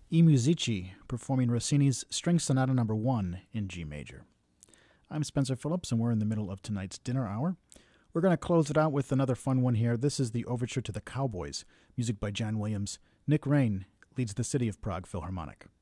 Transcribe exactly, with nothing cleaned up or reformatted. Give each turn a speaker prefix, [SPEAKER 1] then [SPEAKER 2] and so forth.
[SPEAKER 1] I Musici performing Rossini's String Sonata Number One in G major. I'm Spencer Phillips, and we're in the middle of tonight's dinner hour. We're going to close it out with another fun one here. This is the Overture to the Cowboys, music by John Williams. Nick Raine leads the City of Prague Philharmonic.